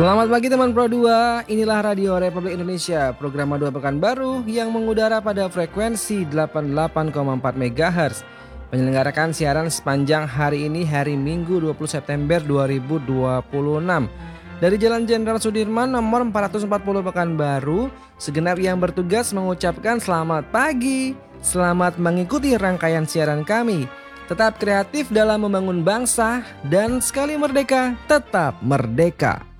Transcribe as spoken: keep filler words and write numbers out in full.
Selamat pagi teman Pro dua, inilah Radio Republik Indonesia, program dua Pekanbaru yang mengudara pada frekuensi delapan puluh delapan koma empat megahertz. Menyelenggarakan siaran sepanjang hari ini, hari Minggu dua puluh September dua ribu dua puluh enam. Dari Jalan Jenderal Sudirman nomor empat ratus empat puluh Pekanbaru, segenap yang bertugas mengucapkan selamat pagi. Selamat mengikuti rangkaian siaran kami. Tetap kreatif dalam membangun bangsa dan sekali merdeka, tetap merdeka.